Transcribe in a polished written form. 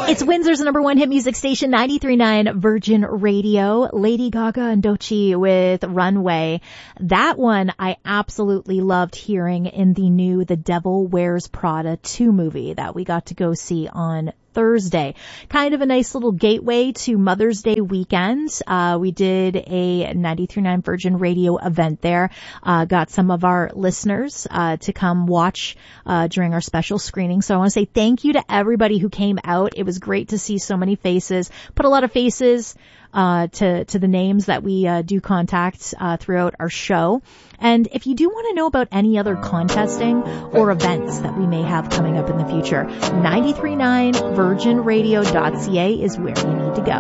It's Windsor's number one hit music station, 93.9 Virgin Radio. Lady Gaga and Doechii with Runway. That one I absolutely loved hearing in the new The Devil Wears Prada 2 movie that we got to go see on Thursday. Kind of a nice little gateway to Mother's Day weekend. We did a 93.9 Virgin Radio event there. Got some of our listeners to come watch during our special screening. So I want to say thank you to everybody who came out. It was great to see so many faces. Put a lot of faces to the names that we do contact throughout our show. And if you do want to know about any other contesting or events that we may have coming up in the future, 93.9virginradio.ca is where you need to go.